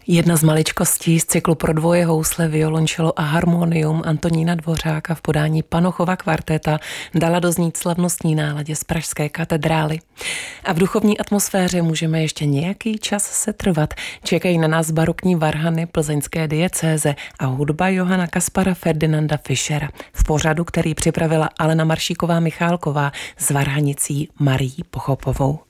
Jedna z maličkostí z cyklu pro dvoje housle, violončelo a harmonium Antonína Dvořáka v podání Panochova kvarteta dala doznít slavnostní náladě z pražské katedrály. A v duchovní atmosféře můžeme ještě nějaký čas setrvat. Čekají na nás barokní varhany plzeňské diecéze a hudba Johana Kaspara Ferdinanda Fischera v pořadu, který připravila Alena Maršíková Michálková s varhanicí Marií Pochopovou.